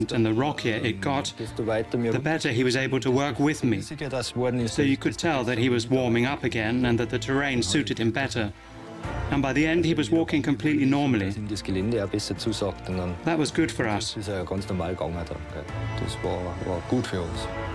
and the rockier it got, the better he was able to work with me. So you could tell that he was warming up again and that the terrain suited him better. And by the end, he was walking completely normally. That was good for us.